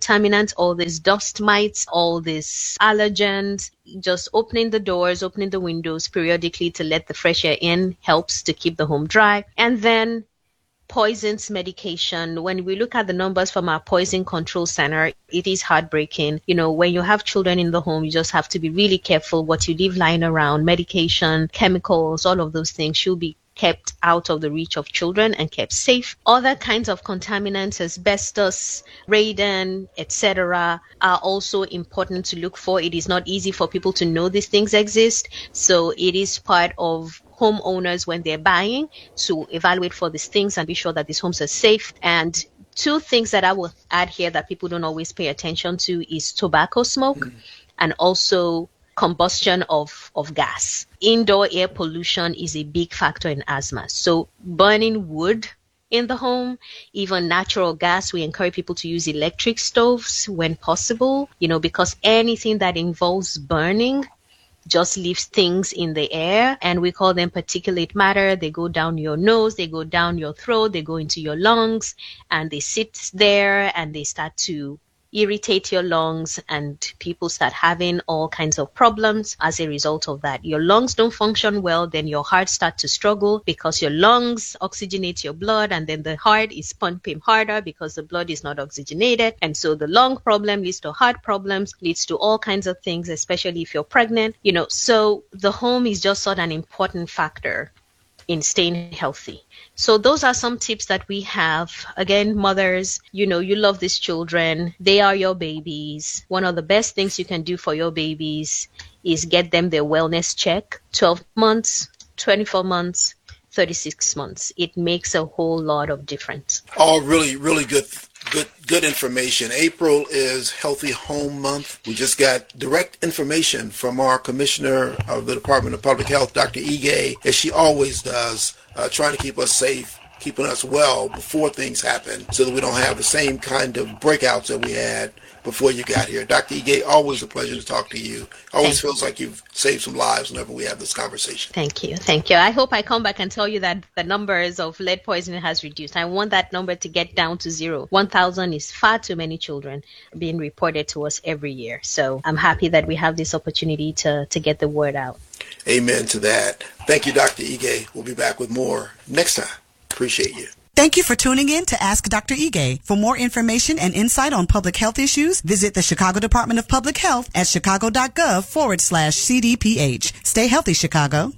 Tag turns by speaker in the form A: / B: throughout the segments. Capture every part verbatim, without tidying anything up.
A: contaminants, all these dust mites, all these allergens. Just opening the doors, opening the windows periodically to let the fresh air in helps to keep the home dry. And then poisons medication. When we look at the numbers from our poison control center, it is heartbreaking. You know, when you have children in the home, you just have to be really careful what you leave lying around. Medication, chemicals, all of those things should be kept out of the reach of children and kept safe. Other kinds of contaminants, asbestos, radon, et cetera, are also important to look for. It is not easy for people to know these things exist, so it is part of homeowners when they're buying to evaluate for these things and be sure that these homes are safe. And two things that I will add here that people don't always pay attention to is tobacco smoke mm-hmm. and also combustion of, of gas. Indoor air pollution is a big factor in asthma. So burning wood in the home, even natural gas, we encourage people to use electric stoves when possible, you know, because anything that involves burning just leaves things in the air, and we call them particulate matter. They go down your nose, they go down your throat, they go into your lungs, and they sit there and they start to irritate your lungs, and people start having all kinds of problems as a result of that. Your lungs don't function well, then your heart starts to struggle because your lungs oxygenate your blood, and then the heart is pumping harder because the blood is not oxygenated. And so the lung problem leads to heart problems, leads to all kinds of things, especially if you're pregnant. You know, so the home is just such an important factor in staying healthy. So those are some tips that we have. Again, mothers, you know, you love these children. They are your babies. One of the best things you can do for your babies is get them their wellness check. twelve months, twenty-four months, thirty-six months. It makes a whole lot of difference.
B: All really, really good Good good information. April is Healthy Home Month. We just got direct information from our Commissioner of the Department of Public Health, Doctor Ige, as she always does, uh, trying to keep us safe, keeping us well before things happen so that we don't have the same kind of breakouts that we had before you got here. Doctor Ige, always a pleasure to talk to you. Always Thank feels you. like you've saved some lives whenever we have this conversation.
A: Thank you. Thank you. I hope I come back and tell you that the numbers of lead poisoning has reduced. I want that number to get down to zero. one thousand is far too many children being reported to us every year. So I'm happy that we have this opportunity to, to get the word out.
B: Amen to that. Thank you, Doctor Ige. We'll be back with more next time. Appreciate you.
C: Thank you for tuning in to Ask Doctor Ige. For more information and insight on public health issues, visit the Chicago Department of Public Health at chicago.gov forward slash CDPH. Stay healthy, Chicago.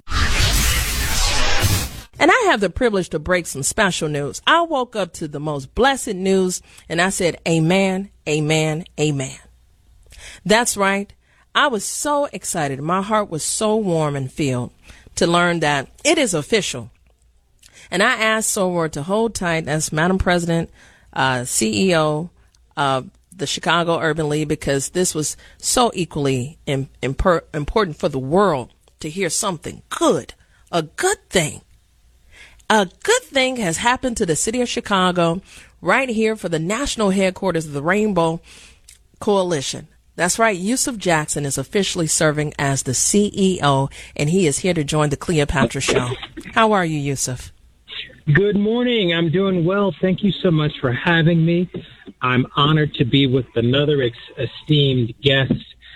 D: And I have the privilege to break some special news. I woke up to the most blessed news and I said, amen, amen, amen. That's right. I was so excited. My heart was so warm and filled to learn that it is official. And I asked Soror to hold tight as Madam President, uh, C E O of the Chicago Urban League, because this was so equally im- imper- important for the world to hear something good, a good thing. A good thing has happened to the city of Chicago right here for the national headquarters of the Rainbow Coalition. That's right. Yusuf Jackson is officially serving as the C E O, and he is here to join the Cleopatra Show. How are you, Yusuf?
E: Good morning. I'm doing well. Thank you so much for having me. I'm honored to be with another ex- esteemed guest.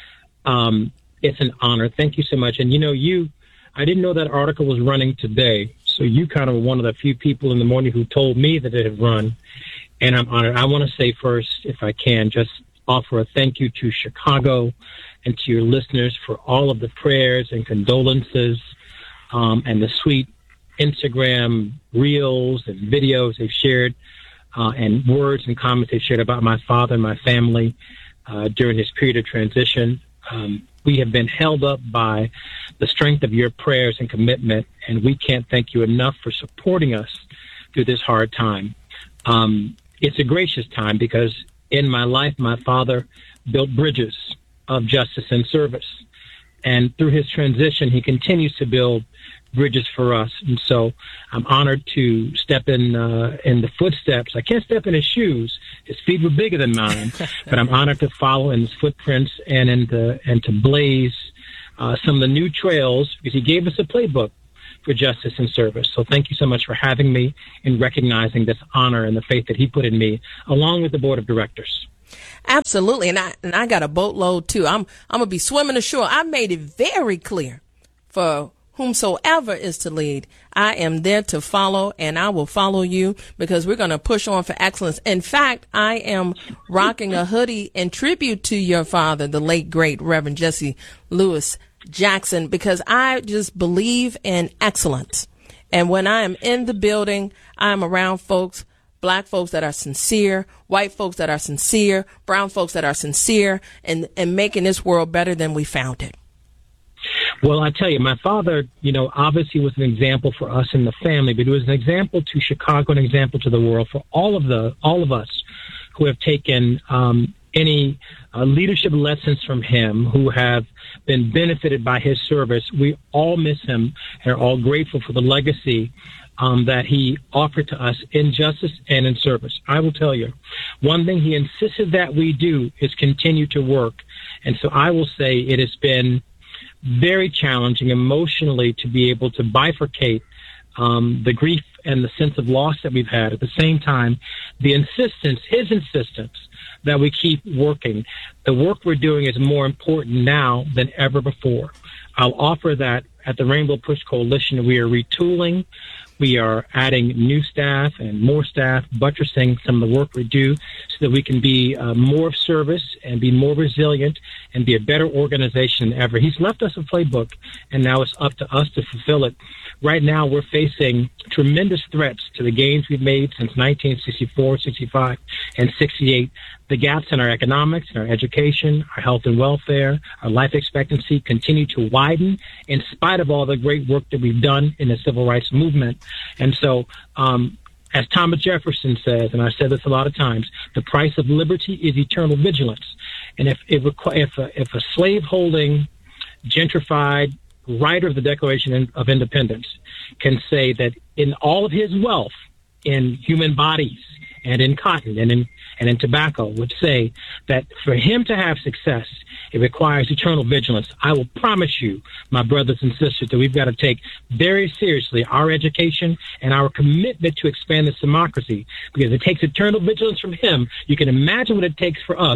E: Um, it's an honor. Thank you so much. And, you know, you, I didn't know that article was running today. So you kind of were one of the few people in the morning who told me that it had run. And I'm honored. I want to say first, if I can, just offer a thank you to Chicago and to your listeners for all of the prayers and condolences um, and the sweet Instagram reels and videos they've shared uh, and words and comments they've shared about my father and my family uh, during his period of transition. Um, we have been held up by the strength of your prayers and commitment, and we can't thank you enough for supporting us through this hard time. Um, it's a gracious time because in my life, my father built bridges of justice and service. And through his transition, he continues to build bridges for us. And so I'm honored to step in uh, in the footsteps. I can't step in his shoes. His feet were bigger than mine, but I'm honored to follow in his footprints and in the, and to blaze uh, some of the new trails, because he gave us a playbook for justice and service. So thank you so much for having me and recognizing this honor and the faith that he put in me, along with the board of directors.
D: Absolutely. And I, and I got a boatload too. I'm, I'm going to be swimming ashore. I made it very clear for whomsoever is to lead. I am there to follow, and I will follow you because we're going to push on for excellence. In fact, I am rocking a hoodie in tribute to your father, the late, great Reverend Jesse Lewis Jackson, because I just believe in excellence. And when I am in the building, I'm around folks, black folks that are sincere, white folks that are sincere, brown folks that are sincere, and, and making this world better than we found it.
E: Well, I tell you, my father, you know, obviously was an example for us in the family, but he was an example to Chicago, an example to the world for all of the all of us who have taken um, any uh, leadership lessons from him, who have been benefited by his service. We all miss him and are all grateful for the legacy um, that he offered to us in justice and in service. I will tell you, one thing he insisted that we do is continue to work. And so I will say it has been very challenging emotionally to be able to bifurcate um, the grief and the sense of loss that we've had. At the same time, the insistence, his insistence, that we keep working. The work we're doing is more important now than ever before. I'll offer that at the Rainbow Push Coalition, we are retooling. We are adding new staff and more staff, buttressing some of the work we do so that we can be uh, more of service and be more resilient and be a better organization than ever. He's left us a playbook, and now it's up to us to fulfill it. Right now, we're facing tremendous threats to the gains we've made since nineteen sixty-four, sixty-five, and sixty-eight. The gaps in our economics, in our education, our health and welfare, our life expectancy continue to widen in spite of all the great work that we've done in the civil rights movement. And so, um, as Thomas Jefferson says, and I've said this a lot of times, the price of liberty is eternal vigilance. And if if, if a, if a slave-holding, gentrified writer of the Declaration of Independence can say that in all of his wealth, in human bodies and in cotton and in and in tobacco, would say that for him to have success, it requires eternal vigilance. I will promise you, my brothers and sisters, that we've got to take very seriously our education and our commitment to expand this democracy, because it takes eternal vigilance from him. You can imagine what it takes for us.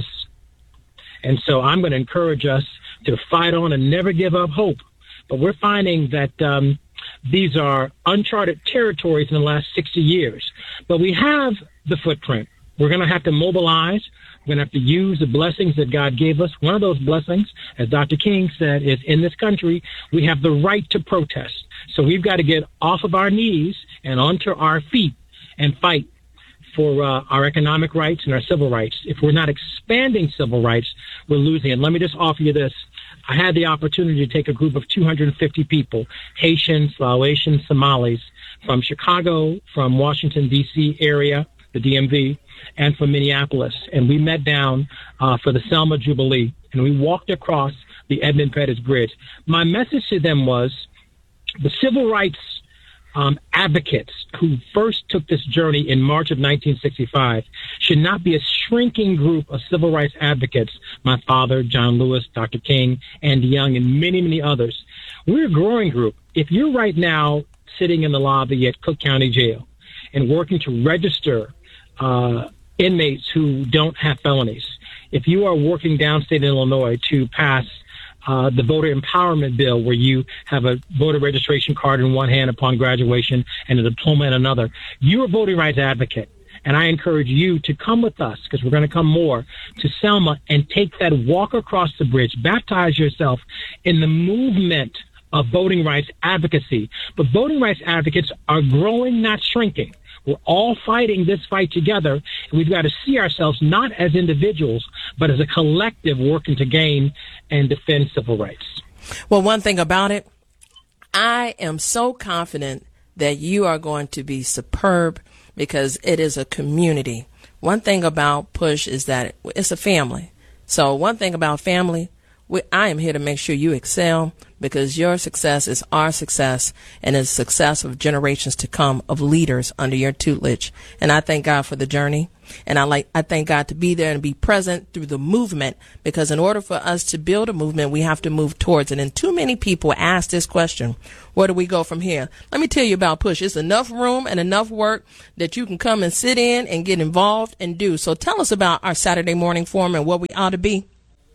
E: And so I'm going to encourage us to fight on and never give up hope. But we're finding that um, these are uncharted territories in the last sixty years. But we have the footprint. We're going to have to mobilize. We're going to have to use the blessings that God gave us. One of those blessings, as Doctor King said, is in this country, we have the right to protest. So we've got to get off of our knees and onto our feet and fight for uh, our economic rights and our civil rights. If we're not expanding civil rights, we're losing it. Let me just offer you this. I had the opportunity to take a group of two hundred fifty people, Haitians, Laotians, Somalis, from Chicago, from Washington, D C area, the D M V, and from Minneapolis. And we met down uh, for the Selma Jubilee, and we walked across the Edmund Pettus Bridge. My message to them was the civil rights um, advocates who first took this journey in March of nineteen sixty-five should not be a shrinking group of civil rights advocates, my father, John Lewis, Doctor King, Andy Young, and many, many others. We're a growing group. If you're right now sitting in the lobby at Cook County Jail and working to register uh, inmates who don't have felonies, if you are working downstate in Illinois to pass uh, the voter empowerment bill where you have a voter registration card in one hand upon graduation and a diploma in another, you're a voting rights advocate. And I encourage you to come with us, because we're going to come more, to Selma and take that walk across the bridge. Baptize yourself in the movement of voting rights advocacy. But voting rights advocates are growing, not shrinking. We're all fighting this fight together, and we've got to see ourselves not as individuals, but as a collective working to gain and defend civil rights.
D: Well, one thing about it, I am so confident that you are going to be superb, because it is a community. One thing about Push is that it's a family. So one thing about family, we, I am here to make sure you excel, because your success is our success and is the success of generations to come of leaders under your tutelage. And I thank God for the journey. And I like, I thank God to be there and be present through the movement, because in order for us to build a movement, we have to move towards it. And too many people ask this question: where do we go from here? Let me tell you about Push. It's enough room and enough work that you can come and sit in and get involved and do. So tell us about our Saturday morning forum and what we ought to be.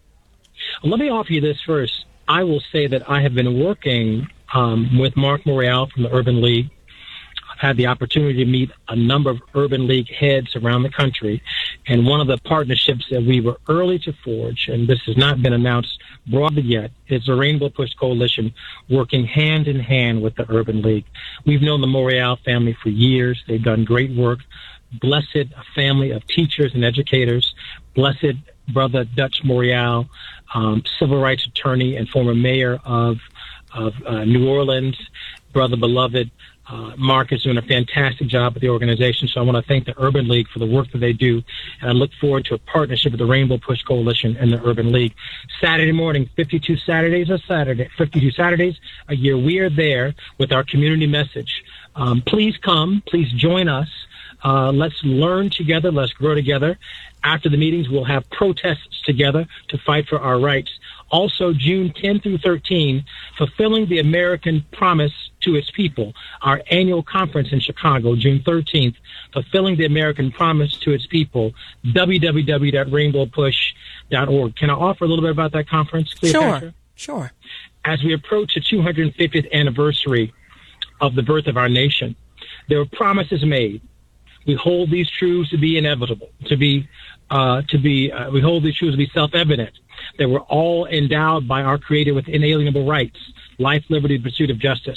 E: Let me offer you this first. I will say that I have been working um, with Mark Morial from the Urban League. I've had the opportunity to meet a number of Urban League heads around the country. And one of the partnerships that we were early to forge, and this has not been announced broadly yet, is the Rainbow Push Coalition, working hand in hand with the Urban League. We've known the Morial family for years. They've done great work. Blessed family of teachers and educators. Blessed brother Dutch Morial, um, civil rights attorney and former mayor of of uh, New Orleans. Brother beloved, uh, Mark is doing a fantastic job with the organization. So I want to thank the Urban League for the work that they do. And I look forward to a partnership with the Rainbow Push Coalition and the Urban League. Saturday morning, fifty-two Saturdays a Saturday, fifty-two Saturdays a year. We are there with our community message. Um, please come. Please join us. Uh, let's learn together. Let's grow together. After the meetings, we'll have protests together to fight for our rights. Also, June tenth through thirteenth, Fulfilling the American Promise to Its People, our annual conference in Chicago, June thirteenth, Fulfilling the American Promise to Its People, w w w dot rainbow push dot org. Can I offer a little bit about that conference, Cleopatra?
D: Sure, sure.
E: As we approach the two hundred fiftieth anniversary of the birth of our nation, there were promises made. We hold these truths to be inevitable, to be, uh, to be, uh, we hold these truths to be self-evident, that we're all endowed by our Creator with inalienable rights, life, liberty, and pursuit of justice.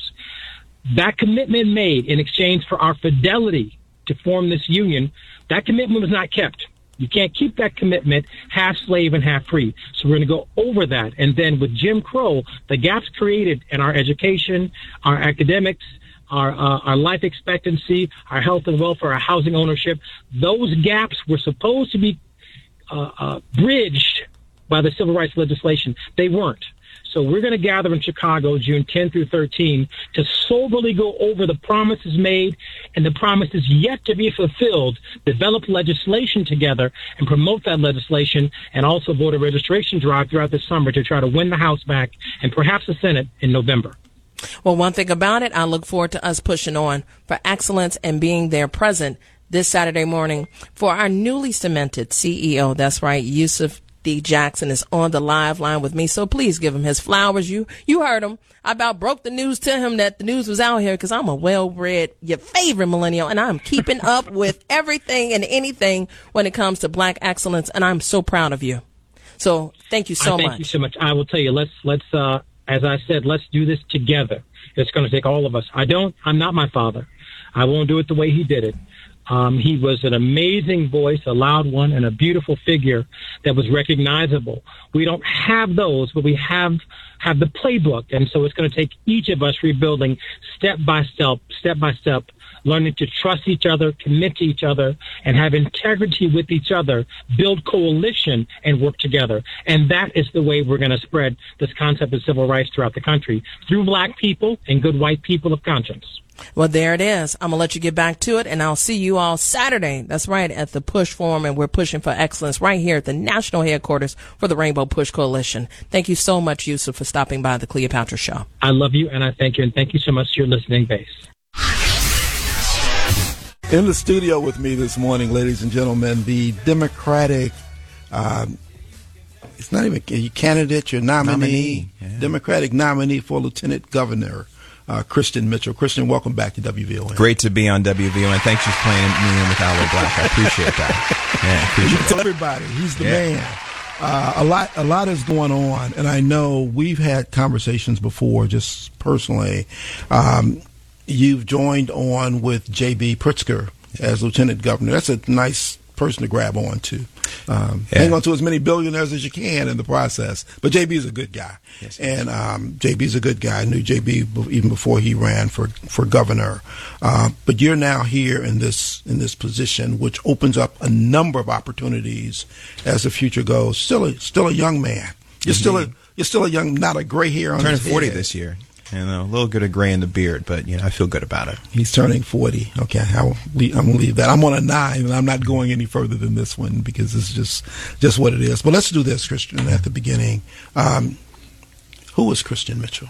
E: That commitment made in exchange for our fidelity to form this union, that commitment was not kept. You can't keep that commitment half slave and half free. So we're going to go over that. And then with Jim Crow, the gaps created in our education, our academics, our uh, our life expectancy, our health and welfare, our housing ownership, those gaps were supposed to be uh, uh, bridged by the civil rights legislation. They weren't. So we're going to gather in Chicago, June tenth through thirteenth, to soberly go over the promises made and the promises yet to be fulfilled, develop legislation together and promote that legislation, and also voter registration drive throughout the summer to try to win the House back and perhaps the Senate in November.
D: Well, one thing about it, I look forward to us pushing on for excellence and being there present this Saturday morning for our newly cemented C E O. That's right, Yusuf D. Jackson is on the live line with me, so please give him his flowers. You you heard him. I about broke the news to him that the news was out here because I'm a well-bred, your favorite millennial, and I'm keeping up with everything and anything when it comes to black excellence, and I'm so proud of you. So thank you so
E: I thank
D: much.
E: Thank you so much. I will tell you, let's, let's uh, as I said, let's do this together. It's going to take all of us. I don't, I'm not my father. I won't do it the way he did it. Um, he was an amazing voice, a loud one, and a beautiful figure that was recognizable. We don't have those, but we have have the playbook, and so it's going to take each of us rebuilding step by step, step by step, learning to trust each other, commit to each other, and have integrity with each other, build coalition, and work together. And that is the way we're going to spread this concept of civil rights throughout the country, through black people and good white people of conscience.
D: Well, there it is. I'm going to let you get back to it, and I'll see you all Saturday. That's right, at the Push Forum, and we're pushing for excellence right here at the national headquarters for the Rainbow Push Coalition. Thank you so much, Yusuf, for stopping by the Cleopatra Show.
E: I love you, and I thank you, and thank you so much to your listening base.
B: In the studio with me this morning, ladies and gentlemen, the Democratic, um, it's not even a candidate, your nominee,
F: nominee yeah.
B: Democratic nominee for Lieutenant Governor, uh, Christian Mitchell. Christian, welcome back to W V O N.
F: Great to be on W V O N. Thanks for playing me in with Aloe Black. I appreciate that. Yeah, appreciate
B: that. Tell everybody, he's the
F: yeah.
B: man. Uh, a lot, a lot is going on, and I know we've had conversations before, just personally. Um, You've joined on with J B. Pritzker as Lieutenant Governor. That's a nice person to grab on to. Um, yeah. Hang on to as many billionaires as you can in the process. But J B is a good guy.
F: Yes,
B: and um, J B is a good guy. I knew J B even before he ran for, for governor. Uh, but you're now here in this in this position, which opens up a number of opportunities as the future goes. Still a, still a young man. You're Indeed. still a you're still a young, not a gray hair on
F: Turning
B: his
F: forty
B: head.
F: this year. You know, a little bit of gray in the beard, but, you know, I feel good about it.
B: He's turning forty. Okay, I'll leave, I'm going to leave that. I'm on a nine, and I'm not going any further than this one because it's just just what it is. But let's do this, Christian, at the beginning. Um, who is Christian Mitchell?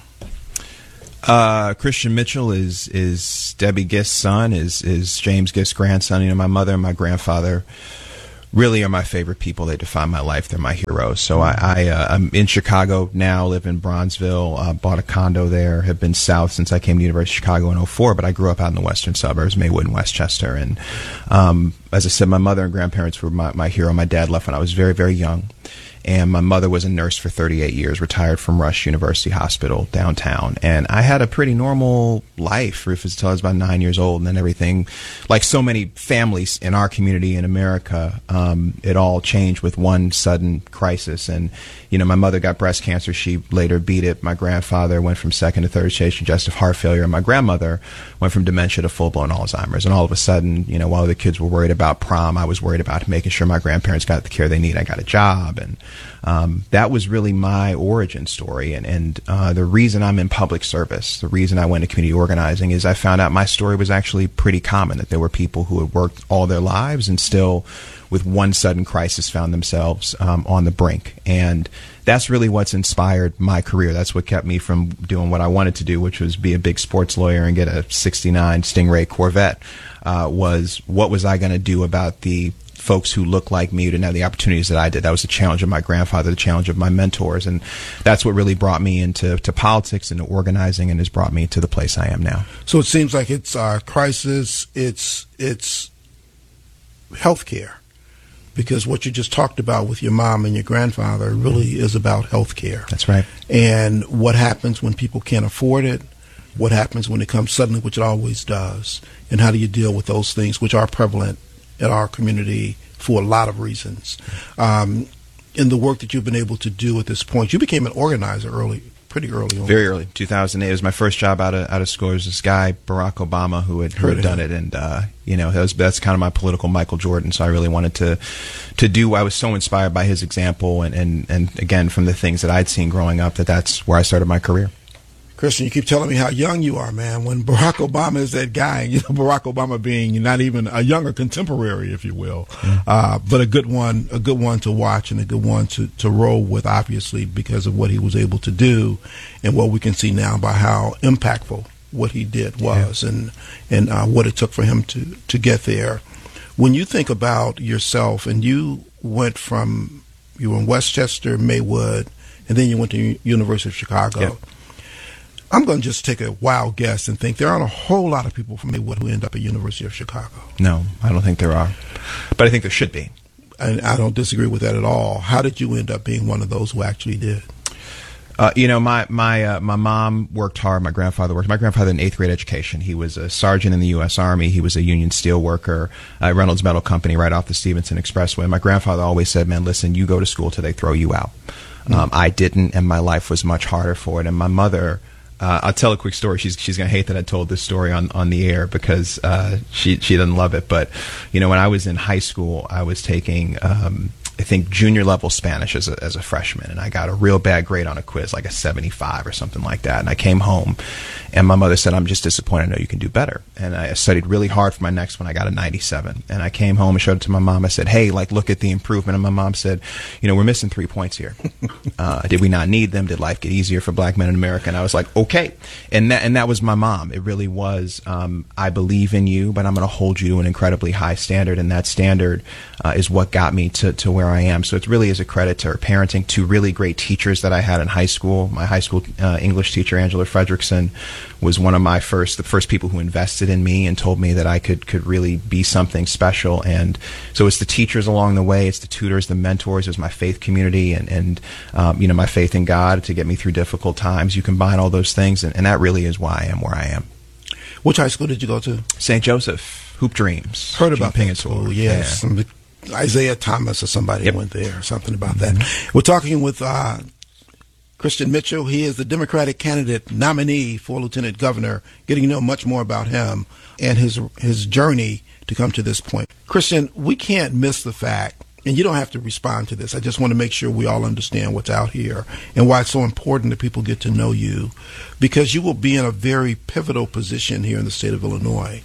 F: Uh, Christian Mitchell is is Debbie Gist's son, is is James Gist's grandson. You know, my mother and my grandfather really are my favorite people. They define my life. They're my heroes. So I, I uh, I'm in Chicago now, live in Bronzeville, uh, bought a condo there, have been south since I came to the University of Chicago in oh four, but I grew up out in the western suburbs, Maywood and Westchester. And um, as I said, my mother and grandparents were my, my hero. My dad left when I was very, very young. And my mother was a nurse for thirty-eight years, retired from Rush University Hospital downtown. And I had a pretty normal life until I was about nine years old. And then everything, like so many families in our community in America, um, it all changed with one sudden crisis. And, you know, my mother got breast cancer. She later beat it. My grandfather went from second to third stage congestive heart failure. And my grandmother went from dementia to full-blown Alzheimer's. And all of a sudden, you know, while the kids were worried about prom, I was worried about making sure my grandparents got the care they need. I got a job. And Um, that was really my origin story. And, and uh, the reason I'm in public service, the reason I went to community organizing is I found out my story was actually pretty common, that there were people who had worked all their lives and still, with one sudden crisis, found themselves um, on the brink. And that's really what's inspired my career. That's what kept me from doing what I wanted to do, which was be a big sports lawyer and get a sixty-nine Stingray Corvette, uh, was what was I going to do about the folks who look like me who didn't have the opportunities that I did. That was the challenge of my grandfather, the challenge of my mentors, and that's what really brought me into to politics and to organizing, and has brought me to the place I am now.
B: So it seems like it's a crisis, it's it's healthcare, because what you just talked about with your mom and your grandfather really is about healthcare.
F: That's right.
B: And what happens when people can't afford it, what happens when it comes suddenly, which it always does, and how do you deal with those things which are prevalent in our community for a lot of reasons. Um, in the work that you've been able to do at this point, you became an organizer early, pretty early on.
F: Very early, two thousand eight. It was my first job out of out of school. There was this guy, Barack Obama, who had, who had done it, and uh, you know, that was, that's kind of my political Michael Jordan. So I really wanted to to do. I was so inspired by his example, and and and again from the things that I'd seen growing up, that that's where I started my career.
B: Christian, you keep telling me how young you are, man. When Barack Obama is that guy, you know, Barack Obama being not even a younger contemporary, if you will, mm-hmm. uh, but a good one, a good one to watch and a good one to, to roll with, obviously, because of what he was able to do and what we can see now by how impactful what he did was, yeah. and and uh, what it took for him to, to get there. When you think about yourself, and you went from, you were in Westchester, Maywood, and then you went to U- University of Chicago.
F: Yeah.
B: I'm going to just take a wild guess and think there aren't a whole lot of people from Maywood who end up at University of Chicago.
F: No, I don't think there are. But I think there should be.
B: And I don't disagree with that at all. How did you end up being one of those who actually did?
F: Uh, you know, my my uh, my mom worked hard. My grandfather worked. My grandfather had an eighth grade education. He was a sergeant in the U S Army. He was a union steel worker, uh, Reynolds Metal Company, right off the Stevenson Expressway. My grandfather always said, "Man, listen, you go to school till they throw you out." Mm-hmm. Um, I didn't, and my life was much harder for it. And my mother. Uh, I'll tell a quick story. She's she's gonna hate that I told this story on, on the air because uh, she she doesn't love it. But you know, when I was in high school, I was taking um, I think junior level Spanish as a as a freshman, and I got a real bad grade on a quiz, like a seventy-five or something like that. And I came home, and my mother said, "I'm just disappointed. I know you can do better." And I studied really hard for my next one. I got a ninety-seven, and I came home and showed it to my mom. I said, "Hey, like, look at the improvement." And my mom said, "You know, we're missing three points here. Uh, did we not need them? Did life get easier for black men in America?" And I was like, "Okay." And that and that was my mom. It really was. Um, I believe in you, but I'm going to hold you to an incredibly high standard, and that standard uh, is what got me to to where I am. So it really is a credit to her parenting, to really great teachers that I had in high school. My high school uh, English teacher, Angela Fredrickson, was one of my first, the first people who invested in me and told me that I could could really be something special. And so it's the teachers along the way, it's the tutors, the mentors, it was my faith community, and and um, you know, my faith in God to get me through difficult times. You combine all those things, and, and that really is why I am where I am.
B: Which high school did you go to?
F: Saint Joseph, Hoop Dreams.
B: Heard about that school, yes. Yeah. Isaiah Thomas or somebody yep. went there, or something about that. Mm-hmm. We're talking with uh, Christian Mitchell. He is the Democratic candidate nominee for Lieutenant Governor, getting to know much more about him and his his journey to come to this point. Christian, we can't miss the fact and you don't have to respond to this. I just want to make sure we all understand what's out here and why it's so important that people get to know you, because you will be in a very pivotal position here in the state of Illinois.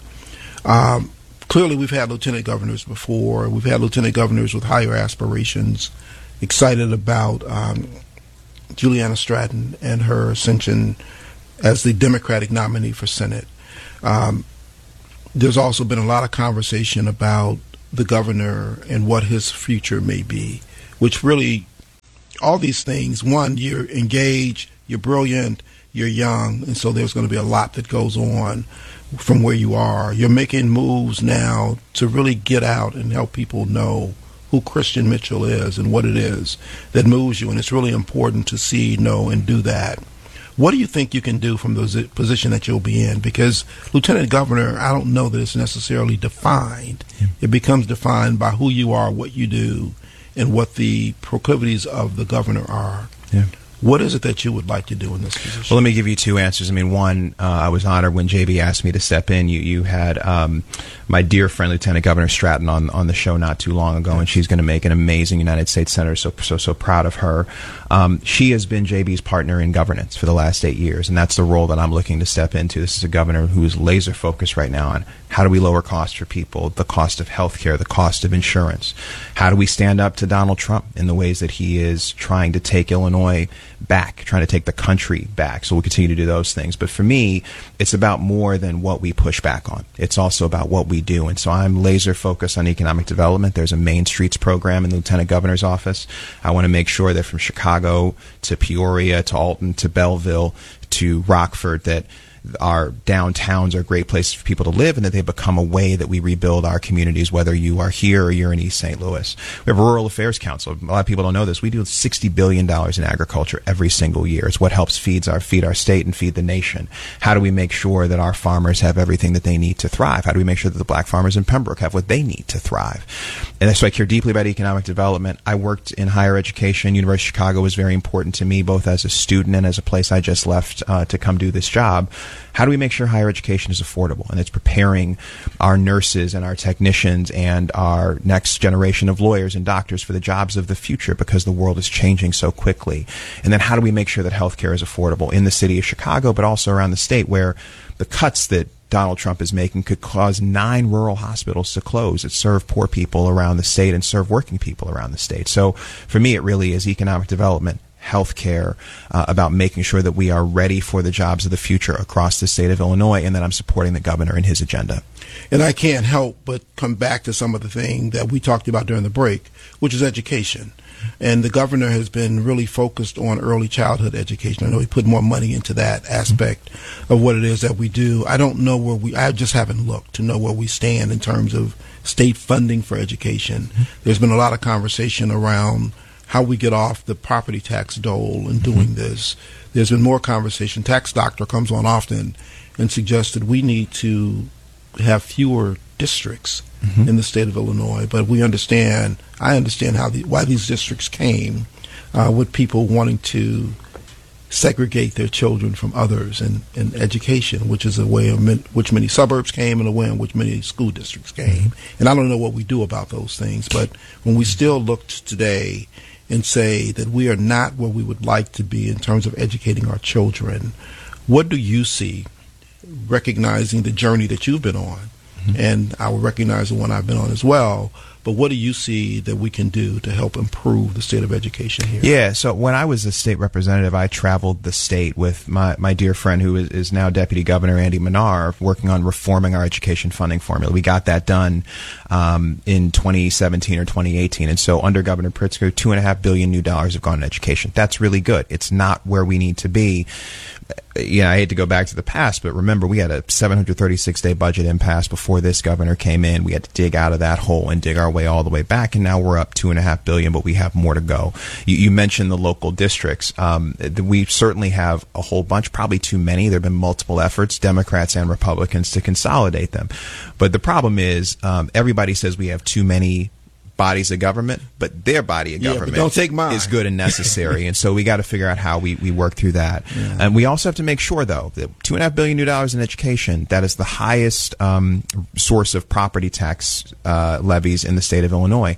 B: Um, clearly, we've had lieutenant governors before. We've had lieutenant governors with higher aspirations, excited about um, Juliana Stratton and her ascension as the Democratic nominee for Senate. Um, there's also been a lot of conversation about the governor and what his future may be, which really, all these things, one, you're engaged, you're brilliant, you're young, and so there's going to be a lot that goes on from where you are. You're making moves now to really get out and help people know who Christian Mitchell is and what it is that moves you, and it's really important to see, know, and do that. What do you think you can do from the position that you'll be in? Because Lieutenant Governor, I don't know that it's necessarily defined. Yeah. It becomes defined by who you are, what you do, and what the proclivities of the governor are. Yeah. What is it that you would like to do in this position?
F: Well, let me give you two answers. I mean, one, uh, I was honored when J B asked me to step in. You you had um, my dear friend, Lieutenant Governor Stratton, on on the show not too long ago, and she's going to make an amazing United States Senator. So so so proud of her. Um, she has been J B's partner in governance for the last eight years, and that's the role that I'm looking to step into. This is a governor who is laser focused right now on how do we lower costs for people, the cost of health care, the cost of insurance. How do we stand up to Donald Trump in the ways that he is trying to take Illinois back, trying to take the country back. So we'll continue to do those things. But for me, it's about more than what we push back on. It's also about what we do. And so I'm laser focused on economic development. There's a Main Streets program in the Lieutenant Governor's office. I want to make sure that from Chicago to Peoria to Alton to Belleville to Rockford, that our downtowns are great places for people to live, and that they become a way that we rebuild our communities, whether you are here or you're in East Saint Louis. We have a Rural Affairs Council. A lot of people don't know this. We do sixty billion dollars in agriculture every single year. It's what helps feeds our, feed our state and feed the nation. How do we make sure that our farmers have everything that they need to thrive? How do we make sure that the black farmers in Pembroke have what they need to thrive? And that's why I care deeply about economic development. I worked in higher education. University of Chicago was very important to me, both as a student and as a place I just left uh, to come do this job. How do we make sure higher education is affordable and it's preparing our nurses and our technicians and our next generation of lawyers and doctors for the jobs of the future, because the world is changing so quickly? And then how do we make sure that healthcare is affordable in the city of Chicago, but also around the state, where the cuts that Donald Trump is making could cause nine rural hospitals to close that serve poor people around the state and serve working people around the state. So for me, it really is economic development, healthcare, uh, about making sure that we are ready for the jobs of the future across the state of Illinois, and that I'm supporting the governor in his agenda.
B: And I can't help but come back to some of the things that we talked about during the break, which is education. And the governor has been really focused on early childhood education. I know he put more money into that aspect mm-hmm. of what it is that we do. I don't know where we, I just haven't looked to know where we stand in terms of state funding for education. Mm-hmm. There's been a lot of conversation around how we get off the property tax dole in doing mm-hmm. this. There's been more conversation. Tax Doctor comes on often and suggests that we need to have fewer districts mm-hmm. in the state of Illinois. But we understand, I understand how the, why these districts came, uh, with people wanting to segregate their children from others in, in education, which is a way in min, which many suburbs came and a way in which many school districts came. And I don't know what we do about those things, but when we still look today and say that we are not where we would like to be in terms of educating our children, what do you see, recognizing the journey that you've been on? Mm-hmm. And I will recognize the one I've been on as well. But what do you see that we can do to help improve the state of education here?
F: Yeah, so when I was a state representative, I traveled the state with my, my dear friend who is, is now Deputy Governor Andy Manar, working on reforming our education funding formula. We got that done um, in twenty seventeen or twenty eighteen. And so under Governor Pritzker, two and a half billion new dollars have gone to education. That's really good. It's not where we need to be. Yeah, I hate to go back to the past, but remember, we had a seven hundred thirty-six day budget impasse before this governor came in. We had to dig out of that hole and dig our way all the way back, and now we're up two and a half billion, but we have more to go. You, you mentioned the local districts. Um, we certainly have a whole bunch, probably too many. There have been multiple efforts, Democrats and Republicans, to consolidate them. But the problem is, um, everybody says we have too many bodies of government, but their body of
B: yeah,
F: government
B: don't take mine.
F: is good and necessary. And so we got to figure out how we, we work through that. Yeah. And we also have to make sure, though, that two and a half billion new dollars in education, that is the highest um, source of property tax uh, levies in the state of Illinois.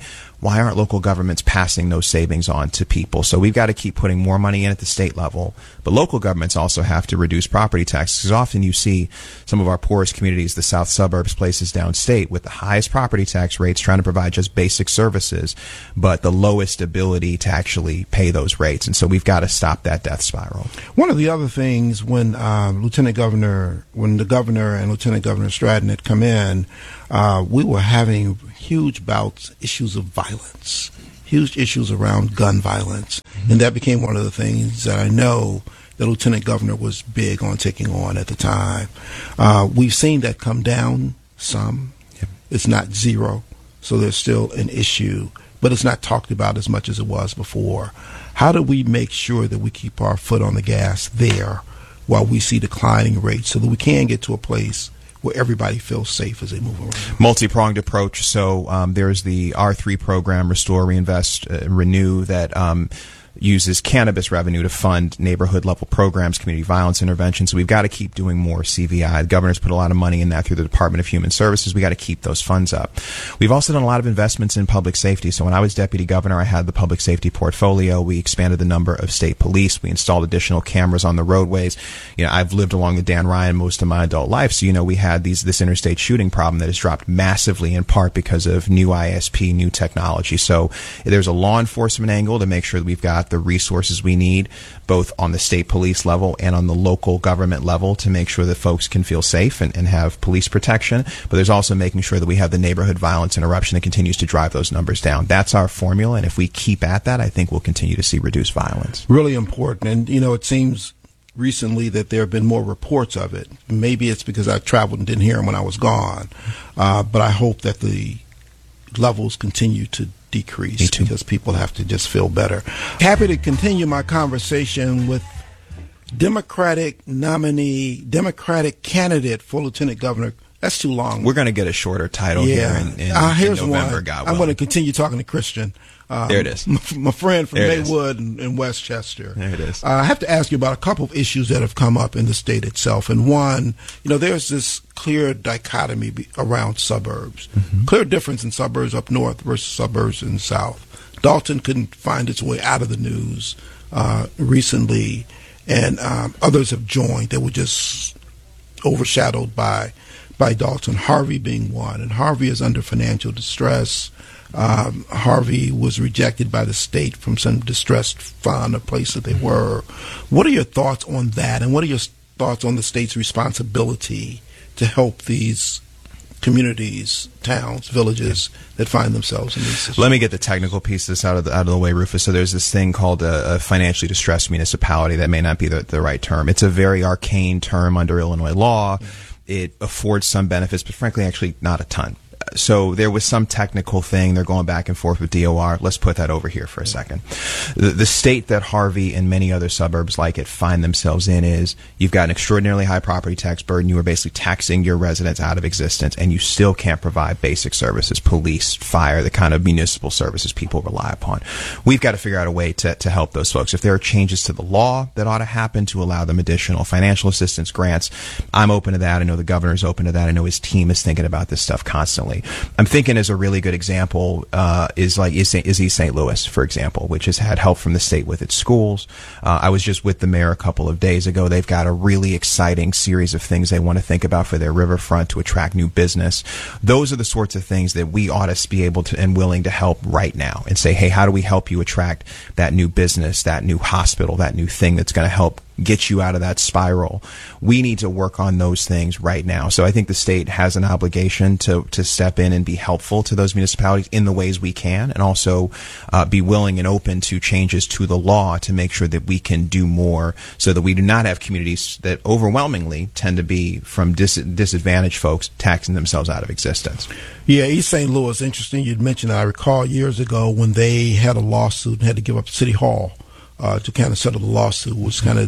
F: why aren't local governments passing those savings on to people? So we've got to keep putting more money in at the state level, but local governments also have to reduce property taxes, because often you see some of our poorest communities, the south suburbs, places downstate, with the highest property tax rates trying to provide just basic services, but the lowest ability to actually pay those rates. And so we've got to stop that death spiral.
B: One of the other things, when um, Lieutenant Governor, when the governor and Lieutenant Governor Stratton had come in, uh, we were having huge bouts, issues of violence, huge issues around gun violence. And that became one of the things that I know the Lieutenant Governor was big on taking on at the time. Uh, we've seen that come down some. Yep. It's not zero, so there's still an issue, but it's not talked about as much as it was before. How do we make sure that we keep our foot on the gas there while we see declining rates, so that we can get to a place where everybody feels safe as they move around?
F: Multi-pronged approach. So um, there's the R three program, Restore, Reinvest, uh, Renew, that um, uses cannabis revenue to fund neighborhood-level programs, community violence intervention. So we've got to keep doing more C V I. The governor's put a lot of money in that through the Department of Human Services. We got to keep those funds up. We've also done a lot of investments in public safety. So when I was deputy governor, I had the public safety portfolio. We expanded the number of state police. We installed additional cameras on the roadways. You know, I've lived along the Dan Ryan most of my adult life, so you know we had these this interstate shooting problem that has dropped massively, in part because of new I S P, new technology. So there's a law enforcement angle to make sure that we've got the resources we need, both on the state police level and on the local government level, to make sure that folks can feel safe and, and have police protection. But there's also making sure that we have the neighborhood violence interruption that continues to drive those numbers down. That's our formula, and if we keep at that, I think we'll continue to see reduced violence.
B: Really important. And, you know, it seems recently that there have been more reports of it. Maybe it's because I traveled and didn't hear them when I was gone. Uh, but I hope that the levels continue to decrease, because people have to just feel better. Happy to continue my conversation with Democratic nominee, Democratic candidate for Lieutenant Governor. That's too long.
F: We're going to get a shorter title
B: yeah.
F: here in, in,
B: uh, here's
F: in November.
B: One.
F: God
B: I'm going to continue talking to Christian. Um,
F: there it is.
B: My, my friend from
F: there
B: Maywood and, and Westchester.
F: There it is.
B: Uh, I have to ask you about a couple of issues that have come up in the state itself. And one, you know, there's this clear dichotomy be, around suburbs. Mm-hmm. Clear difference in suburbs up north versus suburbs in the south. Dalton couldn't find its way out of the news uh, recently, and um, others have joined that were just overshadowed by by Dalton, Harvey being one. And Harvey is under financial distress. Um, Harvey was rejected by the state from some distressed fund, a place that they were. What are your thoughts on that, and what are your thoughts on the state's responsibility to help these communities, towns, villages that find themselves in these situations?
F: Let me get the technical piece of this out of the, out of the way, Rufus. So there's this thing called a, a financially distressed municipality. That may not be the, the right term. It's a very arcane term under Illinois law. It affords some benefits, but frankly, actually not a ton. So there was some technical thing. They're going back and forth with D O R. Let's put that over here for a second. The, the state that Harvey and many other suburbs like it find themselves in is you've got an extraordinarily high property tax burden. You are basically taxing your residents out of existence, and you still can't provide basic services, police, fire, the kind of municipal services people rely upon. We've got to figure out a way to, to help those folks. If there are changes to the law that ought to happen to allow them additional financial assistance grants, I'm open to that. I know the governor's open to that. I know his team is thinking about this stuff constantly. I'm thinking as a really good example uh, is like is, is East Saint Louis, for example, which has had help from the state with its schools. Uh, I was just with the mayor a couple of days ago. They've got a really exciting series of things they want to think about for their riverfront to attract new business. Those are the sorts of things that we ought to be able to and willing to help right now and say, hey, how do we help you attract that new business, that new hospital, that new thing that's going to help get you out of that spiral? We need to work on those things right now. So I think the state has an obligation to to step in and be helpful to those municipalities in the ways we can, and also uh, be willing and open to changes to the law to make sure that we can do more so that we do not have communities that overwhelmingly tend to be from dis- disadvantaged folks taxing themselves out of existence.
B: Yeah, East Saint Louis, interesting you'd mentioned that. I recall years ago when they had a lawsuit and had to give up City Hall Uh, to kind of settle the lawsuit, was kind of the,